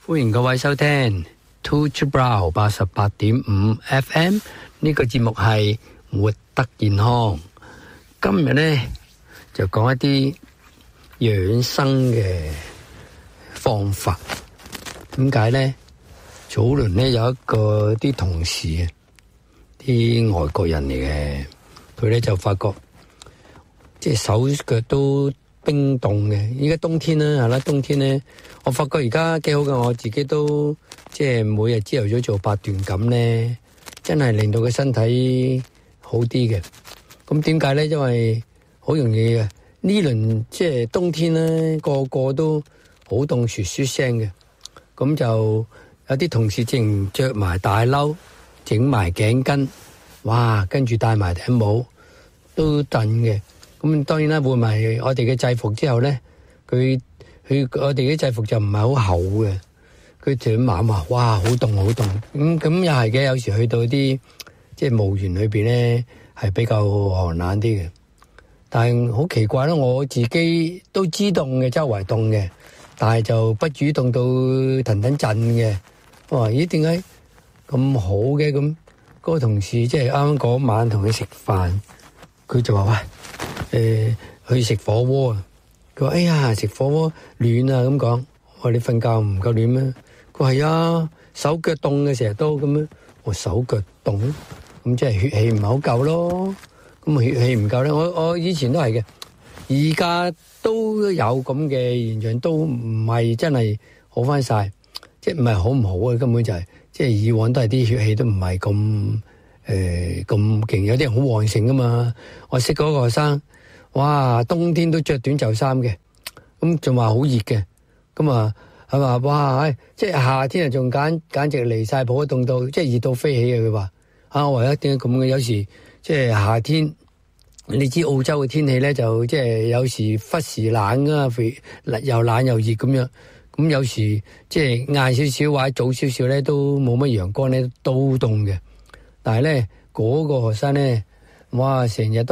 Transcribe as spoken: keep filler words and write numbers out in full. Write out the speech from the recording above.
歡迎各位收聽 Two Brow 八十八點五 F M， 呢個節目係活得健康。今日呢就講一啲養生嘅方法。點解呢？早輪呢有一個啲同事啊，啲外國人嚟嘅，佢呢就發覺即係手腳都冰凍嘅。依家冬天啦，係啦，冬天咧，我發覺而家幾好嘅，我自己都即係每日朝頭早做八段錦咧，真係令到個身體好啲嘅。咁點解咧？因為好容易嘅呢輪即係冬天咧，個個都好凍，雪雪聲嘅。咁就有啲同事淨着埋大褸，整埋頸巾，哇！跟住戴埋頂帽，都震嘅。咁當然啦，換埋我哋嘅制服之後咧，佢佢我哋啲制服就唔係好厚嘅，佢條碼話哇好凍好凍，咁咁又係嘅。有時去到啲即係墓園裏邊咧，係比較寒冷啲嘅。但係好奇怪啦，我自己都知凍嘅，周圍凍嘅，但係就不主動到騰騰震嘅。我話咦，點解咁好嘅？咁嗰個同事即係啱啱嗰晚同佢食飯，佢就話喂。誒、呃，去食火鍋啊！佢話哎呀，食火鍋暖啊咁講。我話你瞓覺唔夠暖咩？佢話係啊，手腳凍嘅成日都咁樣。我手腳凍，咁即係血氣唔係好夠咯。咁啊血氣唔夠咧，我我以前都係嘅，而家都有咁嘅現象，都唔係真係好翻晒，即係唔係好唔好啊？根本就係、是、即係以往都係啲血氣都唔係咁誒咁勁，有啲人好旺盛噶嘛。我識嗰個學生。哇！冬天都着短袖衫嘅，咁仲話好熱嘅，咁啊係嘛？哇！唉，即係夏天啊，仲簡簡直離晒譜，凍到即係熱到飛起嘅。佢話啊，我話一點解咁嘅？有時即係夏天，你知澳洲嘅天氣咧，就即係有時忽時冷啊，又冷又熱咁樣。咁有時即係晏少少或者早少少咧，都冇乜陽光咧，都凍嘅。但係咧嗰個學生咧，哇！成日都